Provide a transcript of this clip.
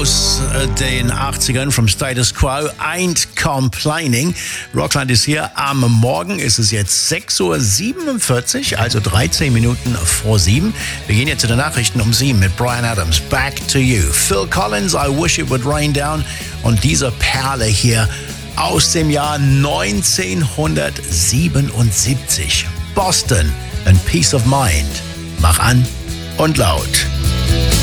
aus den 80ern vom Status Quo, Ain't Complaining. Rockland ist hier. Am Morgen ist es jetzt 6.47 Uhr, also 13 Minuten vor 7. Wir gehen jetzt zu den Nachrichten um 7 mit Bryan Adams. Back to you. Phil Collins, I Wish It Would Rain Down. Und diese Perle hier aus dem Jahr 1977. Boston, and Peace of Mind. Mach an und laut.